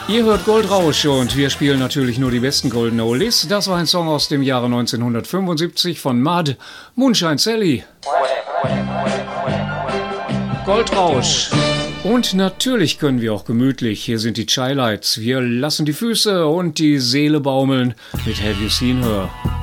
Ihr hört Goldrausch und wir spielen natürlich nur die besten Golden Oldies. Das war ein Song aus dem Jahre 1975 von Mud, Moonshine Sally. Goldrausch. Und natürlich können wir auch gemütlich. Hier sind die Chi-Lights. Wir lassen die Füße und die Seele baumeln mit Have You Seen Her?